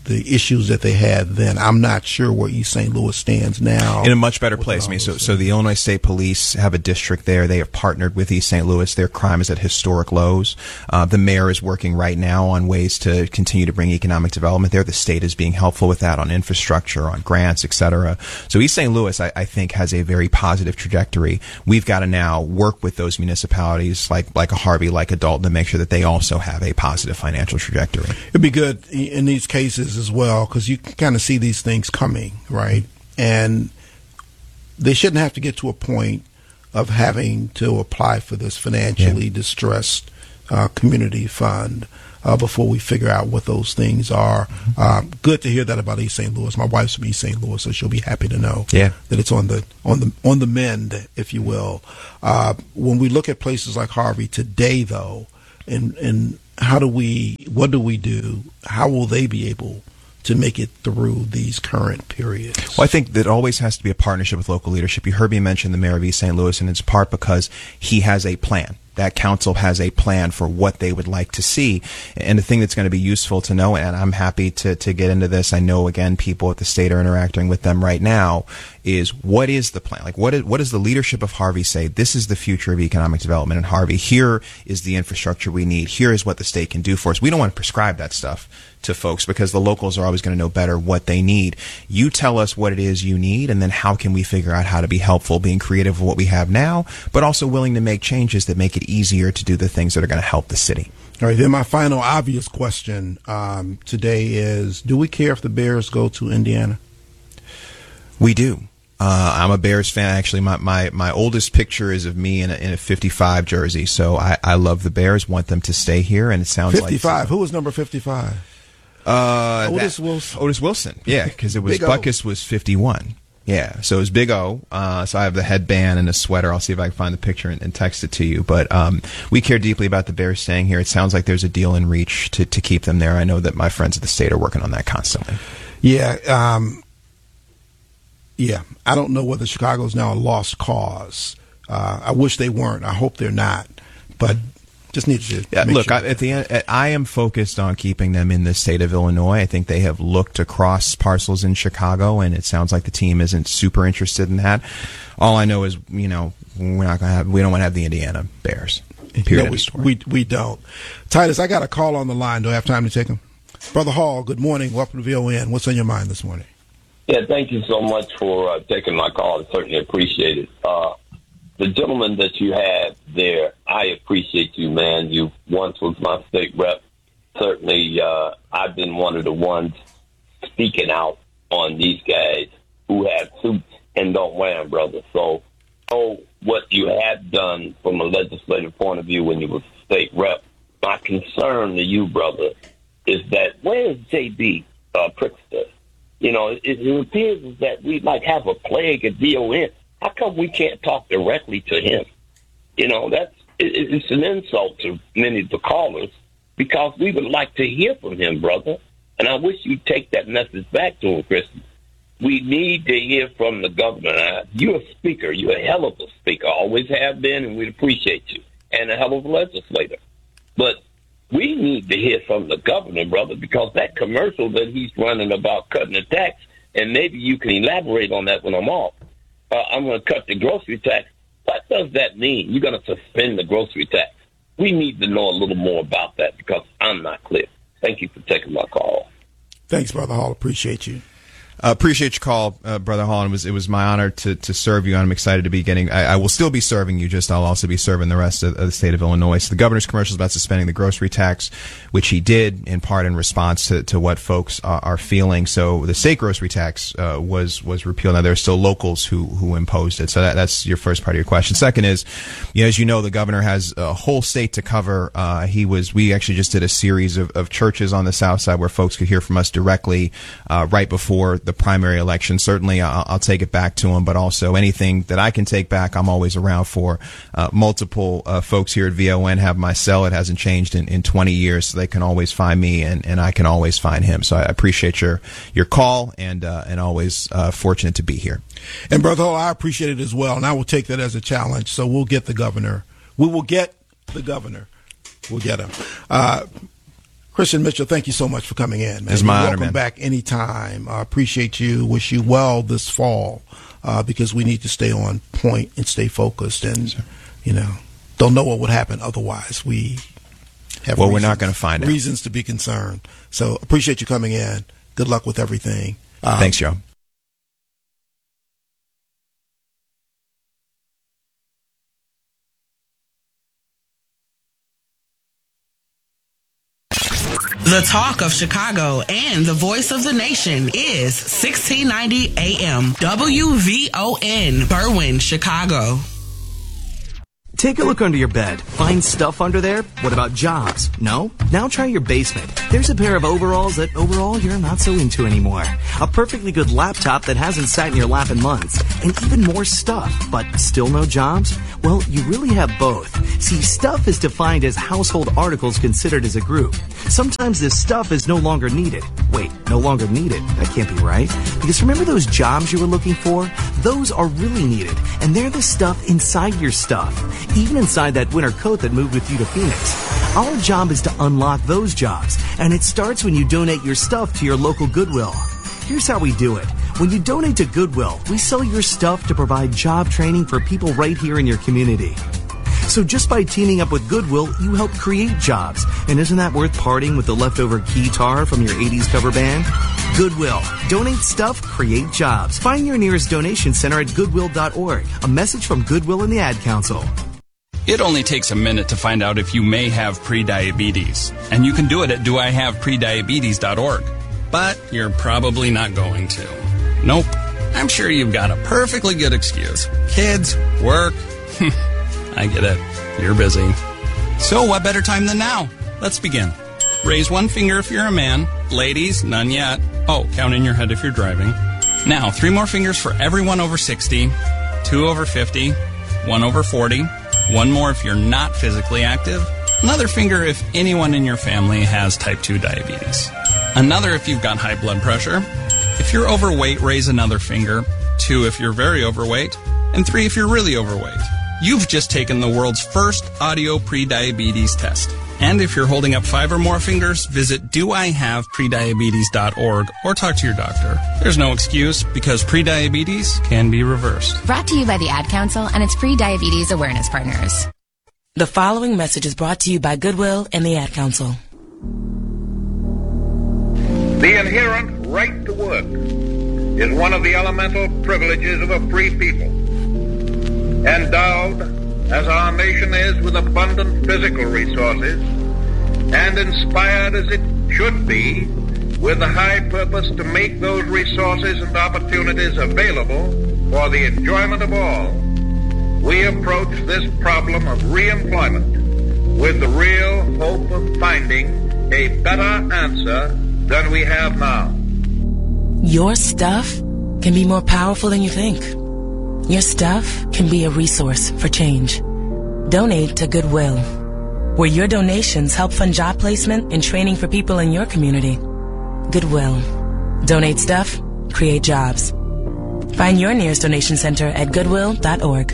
B: the issues that they had then. I'm not sure where East Saint Louis stands now.
F: In a much better place. I mean, so, so the Illinois State Police have a district there. They have partnered with East Saint Louis. Their crime is at historic lows. Uh, the mayor is working right now on ways to continue to bring economic development there. The state is being helpful with that on infrastructure, on grants, et cetera. So East Saint Louis, I, I think, has a very positive trajectory. We've got to now work with those municipalities like, like a Harvey, like a Dalton, to make sure that they also have a positive financial trajectory.
B: It'd be good in these cases as well, because you can kind of see these things coming, right? And they shouldn't have to get to a point of having to apply for this financially yeah. distressed uh, community fund uh, before we figure out what those things are. Mm-hmm. Uh, good to hear that about East Saint Louis. My wife's from East Saint Louis, so she'll be happy to know
F: yeah.
B: that it's on the on the on the mend, if you will. Uh, when we look at places like Harvey today, though, and and how do we, what do we do? How will they be able to make it through these current periods?
F: Well, I think that always has to be a partnership with local leadership. You heard me mention the mayor of East Saint Louis, and it's part because he has a plan. That council has a plan for what they would like to see. And the thing that's going to be useful to know, and I'm happy to, to get into this, I know, again, people at the state are interacting with them right now, is what is the plan? Like, what is, what does the leadership of Harvey say? This is the future of economic development in Harvey. Here is the infrastructure we need. Here is what the state can do for us. We don't want to prescribe that stuff to folks because the locals are always going to know better what they need. You tell us what it is you need, and then how can we figure out how to be helpful, being creative with what we have now, but also willing to make changes that make it easier to do the things that are going to help the city.
B: All right, then my final obvious question um, today is, do we care if the Bears go to Indiana?
F: We do. Uh, I'm a Bears fan. Actually, my, my, my oldest picture is of me in a, in a fifty-five jersey. So I, I love the Bears, want them to stay here, and it sounds
B: fifty-five.
F: like
B: fifty-five. Who was number fifty-five?
F: Uh,
B: Otis
F: that,
B: Wilson.
F: Otis Wilson. Yeah, because it was Buckus was fifty-one. Yeah, so it was Big O. Uh, so I have the headband and a sweater. I'll see if I can find the picture and, and text it to you. But um, we care deeply about the Bears staying here. It sounds like there's a deal in reach to, to keep them there. I know that my friends at the state are working on that constantly.
B: Yeah. Um, yeah. I don't know whether Chicago's now a lost cause. Uh, I wish they weren't. I hope they're not. But just need to
F: yeah, look,
B: sure.
F: I, at the end, I am focused on keeping them in the state of Illinois. I think they have looked across parcels in Chicago, and it sounds like the team isn't super interested in that. All I know is, you know, we're not going to have, we don't want to have the Indiana Bears. Period.
B: No, we, we we don't. Titus, I got a call on the line. Do I have time to take him? Brother Hall, good morning. Welcome to V O N. What's on your mind this morning?
G: Yeah, thank you so much for uh, taking my call. I certainly appreciate it. Uh, the gentleman that you had there, I appreciate you, man. You once was my state rep. Certainly, uh, I've been one of the ones speaking out on these guys who have suits and don't wear them, brother. So, know what you have done from a legislative point of view when you were state rep. My concern to you, brother, is that where is J B uh, Pritzker? You know, it, it appears that we like have a plague at V O N. How come we can't talk directly to him? You know, that's it, it's an insult to many of the callers because we would like to hear from him, brother. And I wish you'd take that message back to him, Chris. We need to hear from the governor. Now, you're a speaker. You're a hell of a speaker. Always have been, and we appreciate you. And a hell of a legislator. But we need to hear from the governor, brother, because that commercial that he's running about cutting the tax, and maybe you can elaborate on that when I'm off. Uh, I'm going to cut the grocery tax. What does that mean? You're going to suspend the grocery tax. We need to know a little more about that because I'm not clear. Thank you for taking my call.
B: Thanks, Brother Hall. Appreciate you.
F: Uh, appreciate your call, uh, Brother Hall. It was, it was my honor to, to serve you, and I'm excited to be getting, I, I will still be serving you, just I'll also be serving the rest of, of the state of Illinois. So the governor's commercial is about suspending the grocery tax, which he did in part in response to, to what folks are, are feeling. So the state grocery tax uh, was was repealed. Now, there are still locals who, who imposed it. So that, that's your first part of your question. Second is, you know, as you know, the governor has a whole state to cover. Uh, he was, we actually just did a series of, of churches on the south side where folks could hear from us directly uh, right before the primary election. Certainly, I'll, I'll take it back to him, but also anything that I can take back, I'm always around for. Uh, multiple uh, folks here at V O N have my cell. It hasn't changed in, in twenty years, so they can always find me, and, and I can always find him. So I appreciate your your call, and uh, and always uh, fortunate to be here.
B: And Brother Hall, I appreciate it as well, and I will take that as a challenge. So we'll get the governor. We will get the governor. We'll get him. Uh, Christian Mitchell, thank you so much for coming in, man.
F: It's my
B: You're
F: honor,
B: welcome
F: man.
B: back anytime. I appreciate you. Wish you well this fall, uh, because we need to stay on point and stay focused. And,
F: Sure.
B: you know, don't know what would happen otherwise. We have
F: Well, we're
B: reasons,
F: not going to find out.
B: reasons to be concerned. So appreciate you coming in. Good luck with everything. Um,
F: Thanks, Joe.
C: The talk of Chicago and the voice of the nation is sixteen ninety A M W V O N, Berwyn, Chicago.
H: Take a look under your bed. Find stuff under there? What about jobs? No? Now try your basement. There's a pair of overalls that overall you're not so into anymore. A perfectly good laptop that hasn't sat in your lap in months. And even more stuff, but still no jobs? Well, you really have both. See, stuff is defined as household articles considered as a group. Sometimes this stuff is no longer needed. Wait, no longer needed? That can't be right. Because remember those jobs you were looking for? Those are really needed. And they're the stuff inside your stuff. Even inside that winter coat that moved with you to Phoenix. Our job is to unlock those jobs, and it starts when you donate your stuff to your local Goodwill. Here's how we do it. When you donate to Goodwill, we sell your stuff to provide job training for people right here in your community. So just by teaming up with Goodwill, you help create jobs. And isn't that worth parting with the leftover keytar from your eighties cover band? Goodwill. Donate stuff, create jobs. Find your nearest donation center at goodwill dot org. A message from Goodwill and the Ad Council.
I: It only takes a minute to find out if you may have prediabetes. And you can do it at do I have prediabetes dot org. But you're probably not going to. Nope. I'm sure you've got a perfectly good excuse. Kids, work. I get it. You're busy. So what better time than now? Let's begin. Raise one finger if you're a man. Ladies, none yet. Oh, count in your head if you're driving. Now, three more fingers for everyone over sixty, two over fifty, one over forty, one more if you're not physically active, another finger if anyone in your family has type two diabetes, another if you've got high blood pressure. If you're overweight, raise another finger, two if you're very overweight, and three if you're really overweight. You've just taken the world's first audio prediabetes test. And if you're holding up five or more fingers, visit do I have prediabetes dot org or talk to your doctor. There's no excuse because prediabetes can be reversed.
J: Brought to you by the Ad Council and its pre-diabetes awareness partners.
C: The following message is brought to you by Goodwill and the Ad Council.
K: The inherent right to work is one of the elemental privileges of a free people. Endowed, as our nation is, with abundant physical resources, and inspired as it should be with the high purpose to make those resources and opportunities available for the enjoyment of all, we approach this problem of reemployment with the real hope of finding a better answer than we have now.
C: Your stuff can be more powerful than you think. Your stuff can be a resource for change. Donate to Goodwill, where your donations help fund job placement and training for people in your community. Goodwill. Donate stuff, create jobs. Find your nearest donation center at goodwill dot org.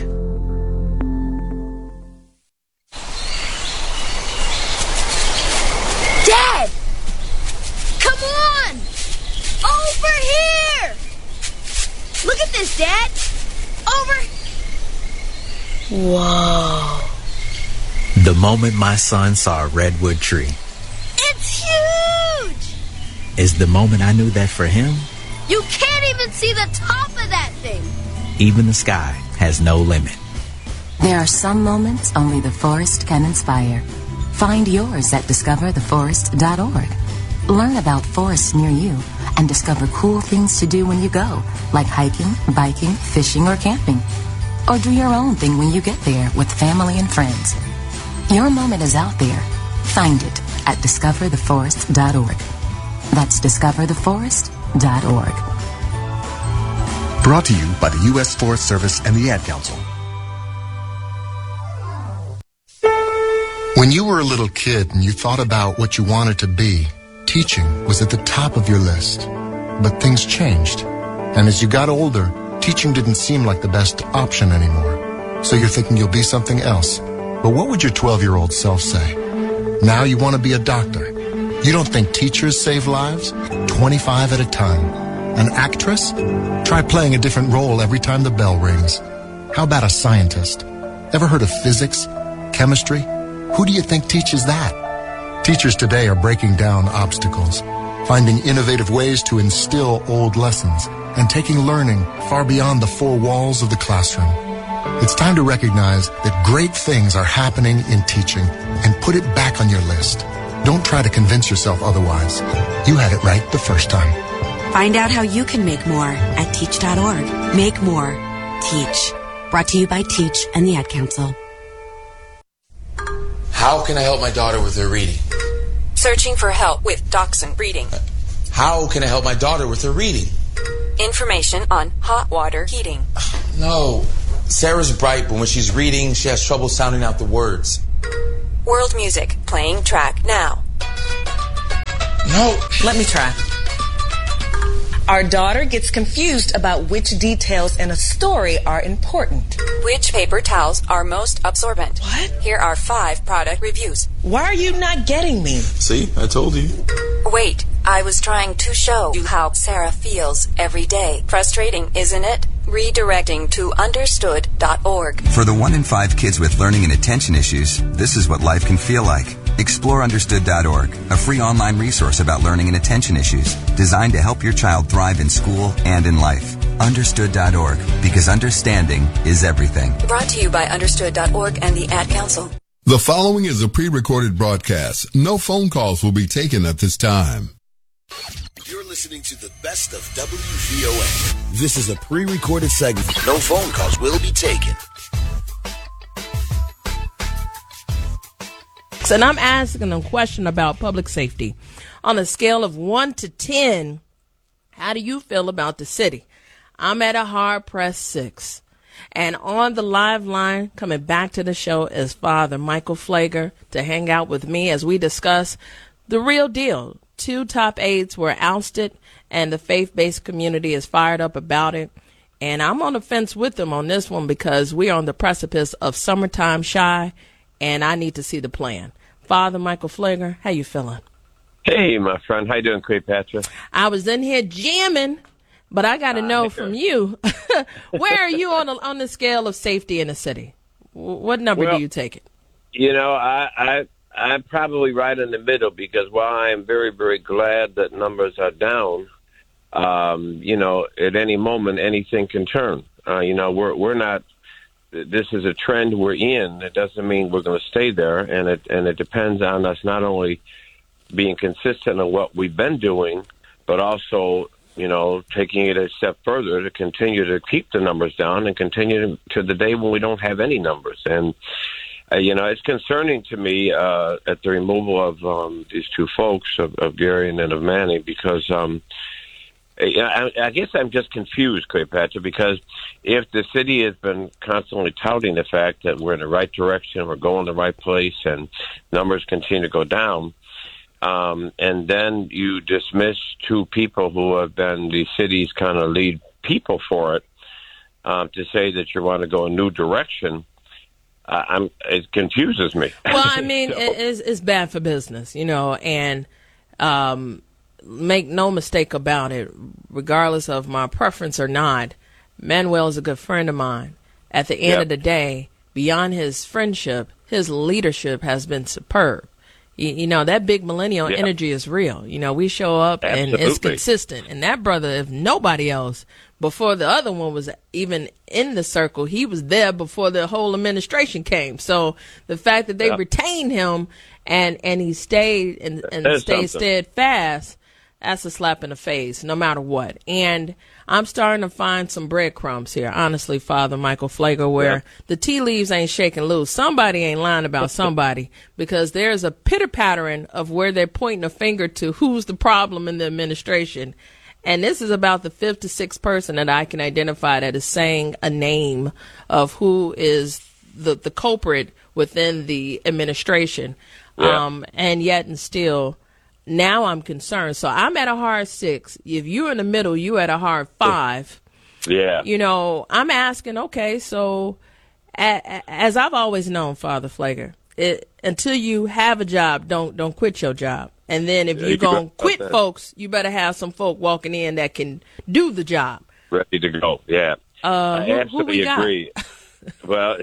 L: Dad! Come on! Over here! Look at this, Dad! Over!
M: Whoa. The moment my son saw a redwood tree
L: It's huge!
M: is the moment I knew that for him,
L: You can't even see the top of that thing!
M: even the sky has no limit.
J: There are some moments only the forest can inspire. Find yours at discover the forest dot org. Learn about forests near you and discover cool things to do when you go, like hiking, biking, fishing, or camping. Or do your own thing when you get there with family and friends. Your moment is out there. Find it at discover the forest dot org. That's discover the forest dot org.
N: Brought to you by the U S Forest Service and the Ad Council. When you were a little kid and you thought about what you wanted to be, teaching was at the top of your list. But things changed. And as you got older, teaching didn't seem like the best option anymore. So you're thinking you'll be something else. But what would your twelve-year-old self say? Now you want to be a doctor, You don't think teachers save lives? twenty-five at a time. An actress? Try playing a different role every time the bell rings. How about a scientist? Ever heard of physics? Chemistry? Who do you think teaches that? Teachers today are breaking down obstacles, finding innovative ways to instill old lessons, and taking learning far beyond the four walls of the classroom. It's time to recognize that great things are happening in teaching and put it back on your list. Don't try to convince yourself otherwise. You had it right the first time.
O: Find out how you can make more at teach dot org. Make more. Teach. Brought to you by Teach and the Ad Council.
P: How can I help my daughter with her reading?
Q: Searching for help with Dachshund breeding.
P: How can I help my daughter with her reading?
Q: Information on hot water heating.
P: No. Sarah's bright, but when she's reading, she has trouble sounding out the words.
Q: World music playing track now.
P: No.
R: Let me try. Our daughter gets confused about which details in a story are important.
Q: Which paper towels are most absorbent?
R: What?
Q: Here are five product reviews.
R: Why are you not getting me?
P: See, I told you.
Q: Wait, I was trying to show you how Sarah feels every day. Frustrating, isn't it? Redirecting to understood dot org.
S: For the one in five kids with learning and attention issues, this is what life can feel like. Explore understood dot org, a free online resource about learning and attention issues, designed to help your child thrive in school and in life. understood dot org, because understanding is everything.
Q: Brought to you by understood dot org and the Ad Council.
T: The following is a pre-recorded broadcast. No phone calls will be taken at this time.
U: You're listening to the best of W V O A. This is a pre-recorded segment. No phone calls will be taken.
D: And I'm asking a question about public safety. On a scale of one to ten, how do you feel about the city? I'm at a hard-pressed six. And on the live line, coming back to the show, is Father Michael Pfleger to hang out with me as we discuss the real deal. Two top aides were ousted, and the faith-based community is fired up about it. And I'm on the fence with them on this one because we're on the precipice of summertime shy, and I need to see the plan. Father Michael Pfleger, how you feeling?
V: Hey, my friend. How you doing, Cleopatra?
D: I was in here jamming, but I got to know uh, from you, where are you on the, on the scale of safety in the city? What number
V: well,
D: do you take it?
V: You know, I, I, I'm probably right in the middle because while I am very, very glad that numbers are down, um, you know, at any moment, anything can turn. Uh, you know, we're we're not. This is a trend we're in. It doesn't mean we're going to stay there, and it and it depends on us not only being consistent in what we've been doing, but also, you know, taking it a step further to continue to keep the numbers down and continue to the day when we don't have any numbers. And uh, you know, it's concerning to me uh, at the removal of um, these two folks, of, of Gary and then of Manny, because. Um, I, I guess I'm just confused, Cleopatra, because if the city has been constantly touting the fact that we're in the right direction, we're going the right place, and numbers continue to go down, um, and then you dismiss two people who have been the city's kind of lead people for it, um, to say that you want to go a new direction, uh, I'm, it confuses me.
D: Well, I mean, so. it, it's, it's bad for business, you know, and um, make no mistake about it, regardless of my preference or not, Manuel is a good friend of mine. At the end yep. of the day, beyond his friendship, his leadership has been superb. You, you know, that big millennial yeah. energy is real. You know, we show up Absolutely. and it's consistent. And that brother, if nobody else, before the other one was even in the circle, he was there before the whole administration came. So the fact that they yeah. retained him and, and he stayed and, and stayed something. steadfast, that's a slap in the face, no matter what. And I'm starting to find some breadcrumbs here, honestly, Father Michael Pfleger, where yeah. the tea leaves ain't shaking loose. Somebody ain't lying about somebody, because there's a pitter-pattering of where they're pointing a finger to who's the problem in the administration. And this is about the fifth to sixth person that I can identify that is saying a name of who is the, the culprit within the administration. Yeah. Um, and yet and still... Now I'm concerned. So I'm at a hard six. If you're in the middle, you at a hard five.
V: Yeah.
D: You know, I'm asking, okay, so a, a, as I've always known, Father Pfleger, it, until you have a job, don't don't quit your job. And then if
V: Yeah,
D: you're
V: you
D: going to
V: got
D: quit
V: that.
D: folks, you better have some folk walking in that can do the job.
V: Ready to go. Yeah.
D: Uh,
V: I
D: who, who
V: absolutely
D: we got?
V: agree. Well,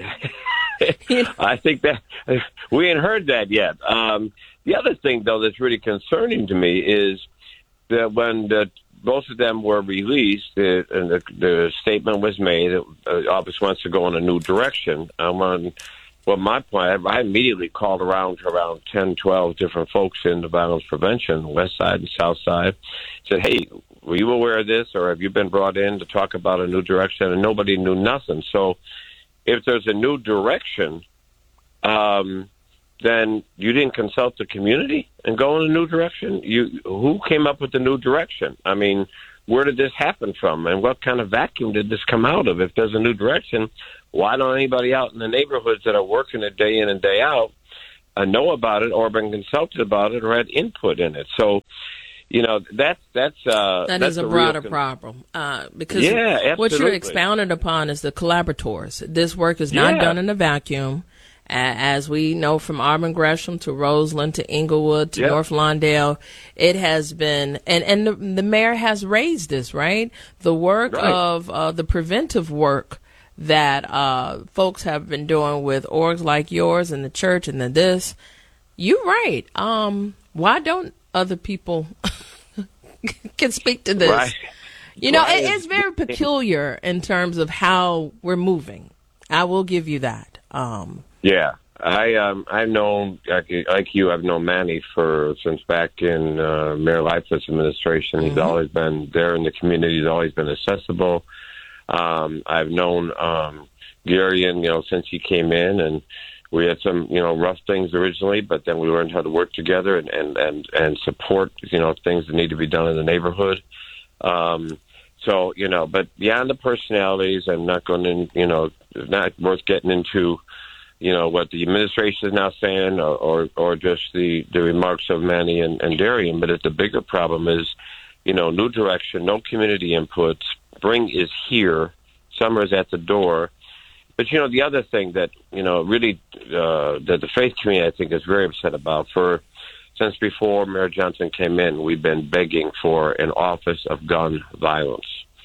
V: I think that we ain't heard that yet. Um, the other thing, though, that's really concerning to me is that when the, both of them were released, the, and the, the statement was made that the office wants to go in a new direction. Um, on, well, my point, I immediately called around to around ten, twelve different folks in the violence prevention, west side and south side, said, hey, were you aware of this, or have you been brought in to talk about a new direction? And nobody knew nothing. So if there's a new direction, um, then you didn't consult the community and go in a new direction? You, who came up with the new direction? I mean, where did this happen from, and what kind of vacuum did this come out of? If there's a new direction, why don't anybody out in the neighborhoods that are working it day in and day out uh, know about it or been consulted about it or had input in it? So, you know, that's that's uh,
D: That
V: that's
D: is a
V: real
D: broader
V: con-
D: problem uh, because
V: Yeah,
D: what you're
V: absolutely.
D: expounding upon is the collaborators. This work is not
V: Yeah.
D: done in a vacuum. A- As we know, from Auburn Gresham to Roseland to Inglewood to
V: Yeah.
D: North Lawndale, it has been, and, and the, the mayor has raised this, right? The work
V: Right.
D: of uh, the preventive work that uh, folks have been doing with orgs like yours and the church and the this. You're right. Um, why don't other people can speak to this?
V: Right.
D: You know,
V: Right.
D: it, it's very peculiar in terms of how we're moving. I will give you that. Um,
V: Yeah, I um I've known like, like you. I've known Manny for since back in uh, Mayor Lightfoot's administration. He's always been there in the community. He's always been accessible. Um, I've known um, Garion, you know, since he came in, and we had some you know rough things originally, but then we learned how to work together and and and, and support you know things that need to be done in the neighborhood. Um, so you know, but beyond the personalities, I'm not going to you know it's not worth getting into. You know, what the administration is now saying or, or, or just the, the remarks of Manny and, and Darian. But it's the bigger problem is, you know, new direction, no community input. Spring is here. Summer is at the door. But, you know, the other thing that, you know, really uh, that the faith community, I think, is very upset about, for since before Mayor Johnson came in, we've been begging for an office of gun violence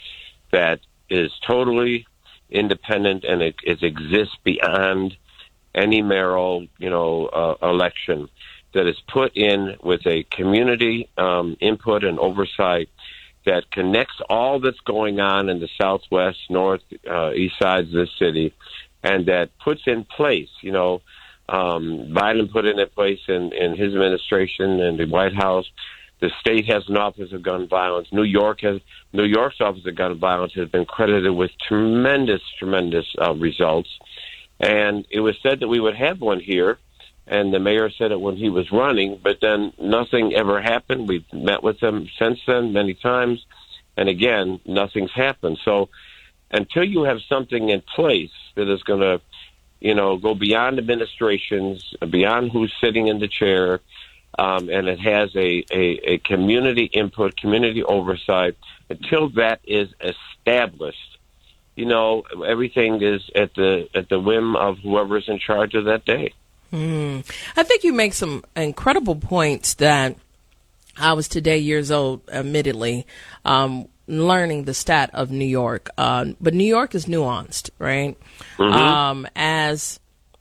V: that is totally independent and it, it exists beyond any mayoral, you know, uh, election, that is put in with a community um, input and oversight that connects all that's going on in the southwest, north, uh, east sides of the city, and that puts in place, you know, um, Biden put in place in, in his administration and the White House. The state has an Office of Gun Violence. New York has New York's Office of Gun Violence has been credited with tremendous, tremendous uh, results. And it was said that we would have one here, and the mayor said it when he was running, but then nothing ever happened. We've met with him since then many times, and again, nothing's happened. So until you have something in place that is going to, you know, go beyond administrations, beyond who's sitting in the chair, um, and it has a, a, a community input, community oversight, until that is established, you know, everything is at the at the whim of whoever's in charge of that day.
D: Mm. I think you make some incredible points that I was today years old, admittedly, um, learning the stat of New York. Uh, but New York is nuanced, right?
V: Mm-hmm.
D: Um, as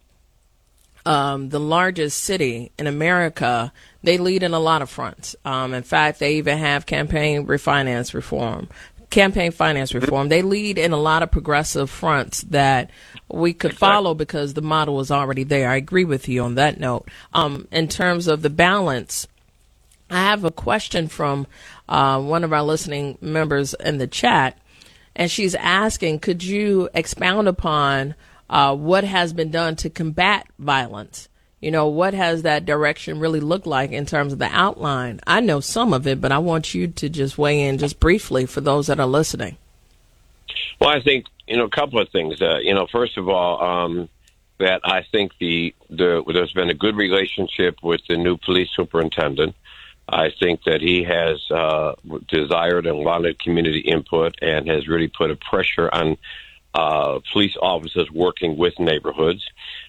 D: um, the largest city in America, they lead in a lot of fronts. Um, in fact, they even have campaign refinance reform. Campaign finance reform. They lead in a lot of progressive fronts that we could follow because the model is already there. I agree with you on that note. Um, in terms of the balance, I have a question from uh, one of our listening members in the chat, and she's asking, could you expound upon uh, what has been done to combat violence? You know, what has that direction really looked like in terms of the outline? I know some of it, but I want you to just weigh in just briefly for those that are listening.
V: Well, I think, you know, a couple of things. Uh, you know, first of all, um, that I think the, the there's been a good relationship with the new police superintendent. I think that he has uh, desired and wanted community input and has really put a pressure on uh, police officers working with neighborhoods.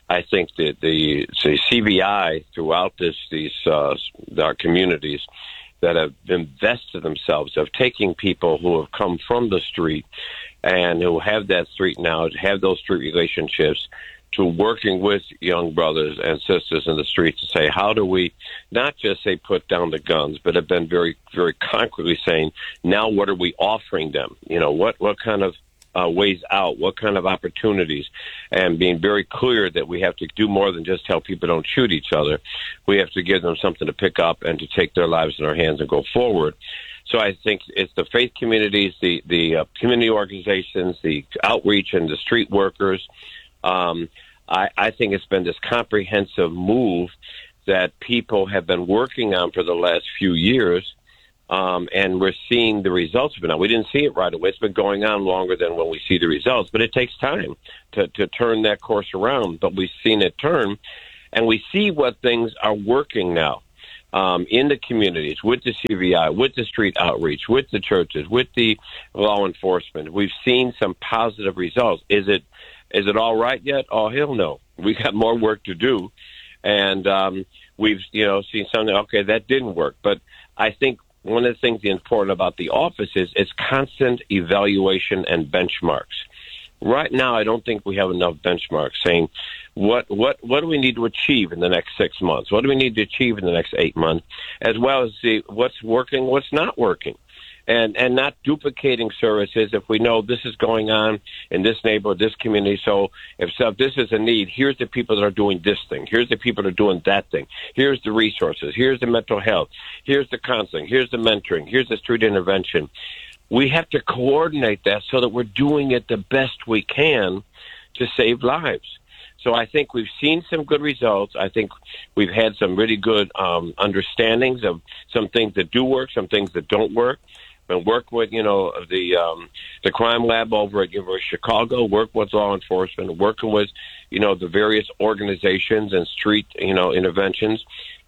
V: I think that the, the C V I throughout this, these uh, our communities that have invested themselves of taking people who have come from the street and who have that street now, have those street relationships, to working with young brothers and sisters in the streets to say, how do we not just say put down the guns, but have been very, very concretely saying, now what are we offering them? You know, what, what kind of uh, ways out, what kind of opportunities, and being very clear that we have to do more than just tell people don't shoot each other. We have to give them something to pick up and to take their lives in our hands and go forward. So I think it's the faith communities, the, the uh, community organizations, the outreach and the street workers. Um, I, I think it's been this comprehensive move that people have been working on for the last few years, um, and we're seeing the results of it now. We didn't see it right away. It's been going on longer than when we see the results, but it takes time to, to turn that course around. But we've seen it turn, and we see what things are working now. Um, in the communities, with the C V I, with the street outreach, with the churches, with the law enforcement. We've seen some positive results. Is it is it all right yet? Oh, hell no. We got more work to do. And um, we've, you know, seen something, okay, that didn't work. But I think one of the things that's important about the office is it's constant evaluation and benchmarks. Right now, I don't think we have enough benchmarks saying what what what do we need to achieve in the next six months? What do we need to achieve in the next eight months? As well as see what's working, what's not working, and and not duplicating services. If we know this is going on in this neighborhood, this community, so if so, if this is a need, here's the people that are doing this thing. Here's the people that are doing that thing. Here's the resources. Here's the mental health. Here's the counseling. Here's the mentoring. Here's the street intervention. We have to coordinate that so that we're doing it the best we can to save lives. So I think we've seen some good results. I think we've had some really good um, understandings of some things that do work, some things that don't work. Been work with, you know, the um, the crime lab over at University of Chicago, work with law enforcement, working with, you know, the various organizations and street, you know, interventions.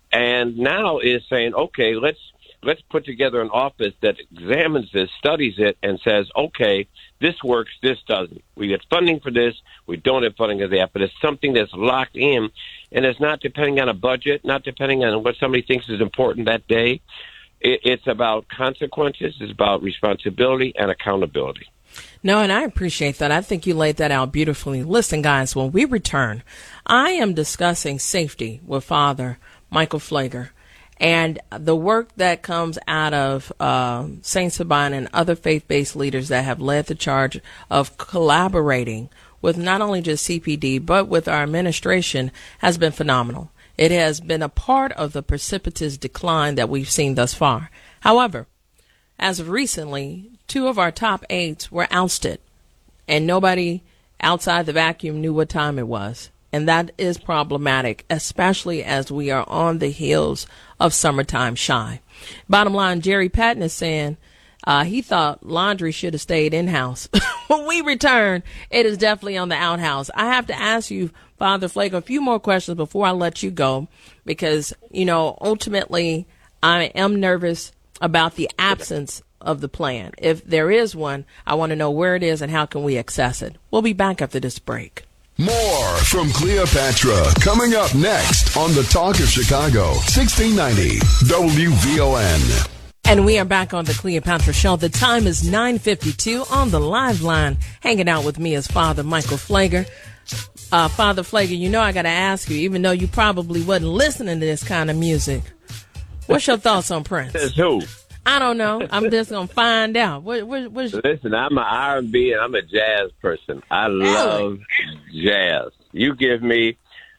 V: And now is saying, okay, let's Let's put together an office that examines this, studies it, and says, okay, this works, this doesn't. We get funding for this, we don't have funding for that, but it's something that's locked in, and it's not depending on a budget, not depending on what somebody thinks is important that day. It, it's about consequences, it's about responsibility and accountability.
D: No, and I appreciate that. I think you laid that out beautifully. Listen, guys, when we return, I am discussing safety with Father Michael Pfleger. And the work that comes out of uh, Saint Sabina and other faith-based leaders that have led the charge of collaborating with not only just C P D, but with our administration has been phenomenal. It has been a part of the precipitous decline that we've seen thus far. However, as of recently, two of our top aides were ousted, and nobody outside the vacuum knew what time it was. And that is problematic, especially as we are on the heels of summertime shy. Bottom line, Jerry Patton is saying uh, he thought laundry should have stayed in-house. When we return, it is definitely on the outhouse. I have to ask you, Father Pfleger, a few more questions before I let you go, because, you know, ultimately I am nervous about the absence of the plan. If there is one, I want to know where it is and how can we access it. We'll be back after this break.
T: More from Cleopatra coming up next on the Talk of Chicago, sixteen ninety W V O N.
D: And we are back on the Cleopatra Show. The time is nine fifty-two on the live line. Hanging out with me is Father Michael Pfleger. Uh, Father Pfleger, you know I got to ask you, even though you probably wasn't listening to this kind of music, what's your thoughts on Prince?
V: Says who?
D: I don't know. I'm just going to find out. What, what, what's...
V: Listen, I'm an R and B and I'm a jazz person. I love jazz. You give me,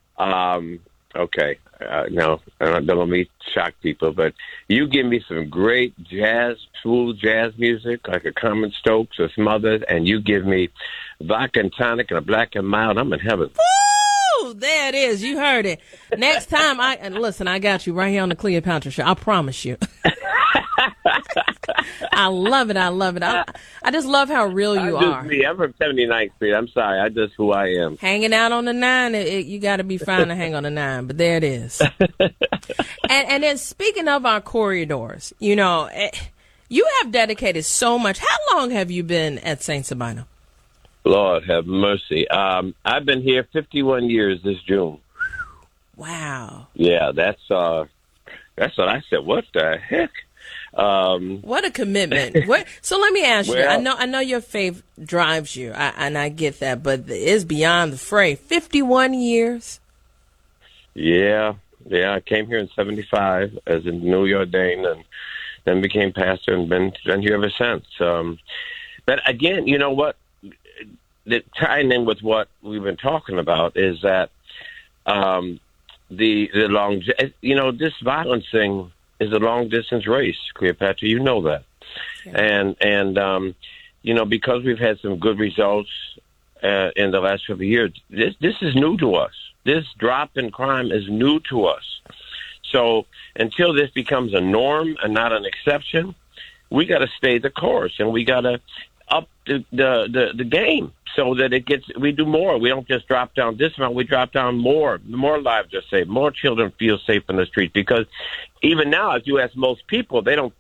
V: um, okay, uh, no, I don't want me to shock people, but you give me some great jazz, smooth jazz music, like a Carmen Stokes or some others, and you give me vodka and tonic and a black and mild, I'm in heaven.
D: Woo! There it is. You heard it. Next time, I and listen, I got you right here on the Cleopatra Show. I promise you. I love it. I love it. I, I just love how real you
V: I'm just
D: are.
V: Me. I'm from seventy-ninth Street. I'm sorry. I just who I am.
D: Hanging out on the nine, it, it, you got to be fine to hang on the nine, but there it is. and, and then speaking of our corridors, you know, it, you have dedicated so much. How long have you been at Saint Sabina?
V: Lord have mercy. Um, I've been here fifty-one years this June.
D: Wow.
V: Yeah, that's uh, that's what I said. What the heck? Um,
D: what a commitment! What? So let me ask you.
V: Well,
D: I know, I know your faith drives you, I, and I get that, but it's beyond the fray. Fifty-one years.
V: Yeah, yeah. I came here in seventy-five as a newly ordained, and then became pastor, and been been here ever since. Um, but again, you know what? The, tying in with what we've been talking about is that um, the the long, you know, this violence thing is a long distance race, Cleopatra. You know that, yeah. and and um, you know, because we've had some good results uh, in the last couple of years. This this is new to us. This drop in crime is new to us. So until this becomes a norm and not an exception, we got to stay the course, and we got to up the, the the the game so that it gets. We do more. We don't just drop down this amount. We drop down more. More lives are saved. More children feel safe in the street, because even now, if you ask most people, they don't